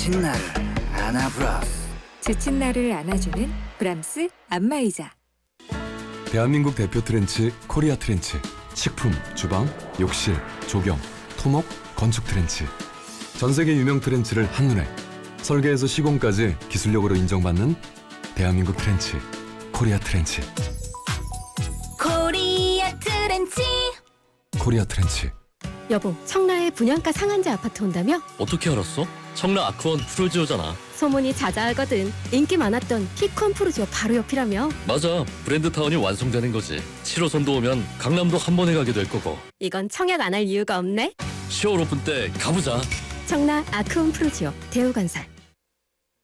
지친 나를 안아브라스. 지친 나를 안아주는 브람스 안마의자. 대한민국 대표 트렌치 코리아 트렌치. 식품, 주방, 욕실, 조경, 토목, 건축 트렌치. 전 세계 유명 트렌치를 한눈에 설계에서 시공까지 기술력으로 인정받는 대한민국 트렌치 코리아 트렌치. 코리아 트렌치. 코리아 트렌치. 여보, 청라에 분양가 상한제 아파트 온다며? 어떻게 알았어? 청라 아크원 프루지오잖아. 소문이 자자하거든. 인기 많았던 피콘 프루지오 바로 옆이라며? 맞아, 브랜드타운이 완성되는 거지. 7호선도 오면 강남도 한 번에 가게 될 거고. 이건 청약 안 할 이유가 없네. 10월 오픈 때 가보자. 청라 아크온 프루지오 대우건설.